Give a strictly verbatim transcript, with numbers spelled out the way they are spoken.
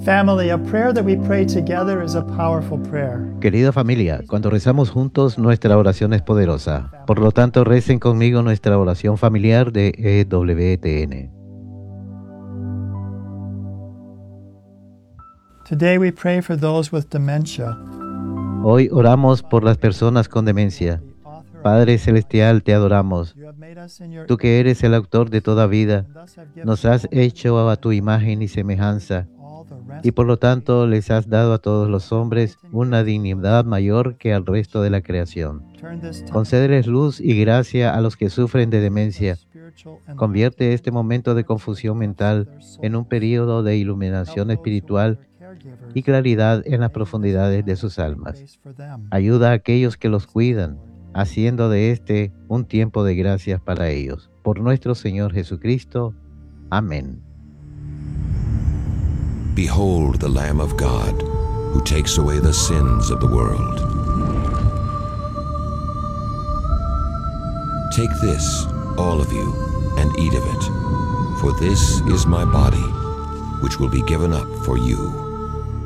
Family, a prayer that we pray together is a powerful prayer. Querida familia, cuando rezamos juntos, nuestra oración es poderosa. Por lo tanto, recen conmigo nuestra oración familiar de E W T N. Today we pray for those with dementia. Hoy oramos por las personas con demencia. Padre Celestial, te adoramos. Tú que eres el autor de toda vida, nos has hecho a tu imagen y semejanza, y por lo tanto les has dado a todos los hombres una dignidad mayor que al resto de la creación. Concédeles luz y gracia a los que sufren de demencia. Convierte este momento de confusión mental en un período de iluminación espiritual y claridad en las profundidades de sus almas. Ayuda a aquellos que los cuidan, haciendo de este un tiempo de gracias para ellos. Por nuestro Señor Jesucristo. Amén. Behold the Lamb of God, who takes away the sins of the world. Take this, all of you, and eat of it, for this is my body, which will be given up for you.